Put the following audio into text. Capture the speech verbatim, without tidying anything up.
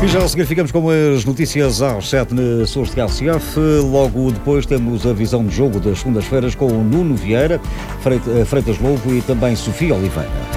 E já a seguir ficamos com as notícias às sete na Açores de R C F. Logo depois temos a visão de jogo das segundas-feiras com o Nuno Vieira, Freitas Lobo e também Sofia Oliveira.